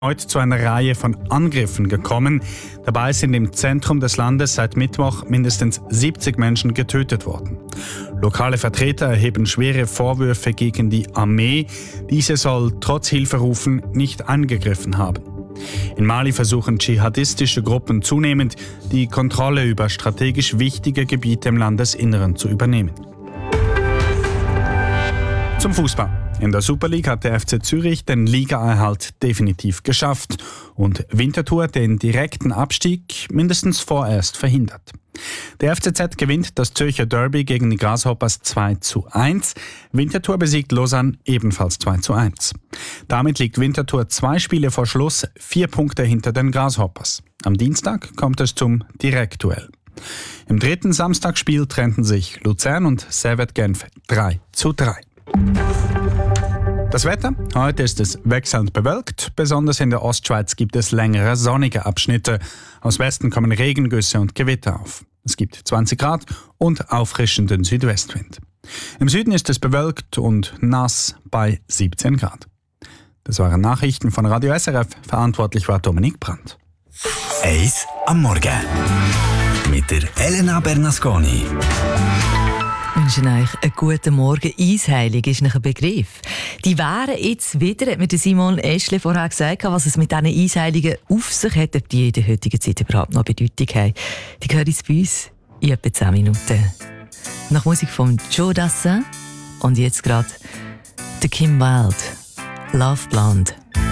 Heute zu einer Reihe von Angriffen gekommen. Dabei sind im Zentrum des Landes seit Mittwoch mindestens 70 Menschen getötet worden. Lokale Vertreter erheben schwere Vorwürfe gegen die Armee. Diese soll trotz Hilferufen nicht angegriffen haben. In Mali versuchen dschihadistische Gruppen zunehmend, die Kontrolle über strategisch wichtige Gebiete im Landesinneren zu übernehmen. Zum Fußball. In der Super League hat der FC Zürich den Ligaerhalt definitiv geschafft und Winterthur den direkten Abstieg mindestens vorerst verhindert. Der FCZ gewinnt das Zürcher Derby gegen die Grasshoppers 2:1. Winterthur besiegt Lausanne ebenfalls 2:1. Damit liegt Winterthur 2 Spiele vor Schluss 4 Punkte hinter den Grasshoppers. Am Dienstag kommt es zum Direktduell. Im dritten Samstagsspiel trennten sich Luzern und Servette Genf 3:3. Das Wetter? Heute ist es wechselnd bewölkt. Besonders in der Ostschweiz gibt es längere sonnige Abschnitte. Aus Westen kommen Regengüsse und Gewitter auf. Es gibt 20 Grad und auffrischenden Südwestwind. Im Süden ist es bewölkt und nass bei 17 Grad. Das waren Nachrichten von Radio SRF. Verantwortlich war Dominik Brandt. Eis am Morgen mit der Elena Bernasconi. Ich wünsche euch einen guten Morgen. Eisheilig ist ein Begriff. Die wären jetzt wieder, hat mir Simon Eschle vorher gesagt, was es mit diesen Eisheiligen auf sich hat, ob die in der heutigen Zeit überhaupt noch Bedeutung haben. Die hören jetzt bei uns in etwa 10 Minuten. Nach Musik von Joe Dassin und jetzt gerade der Kim Wilde, Love Blonde.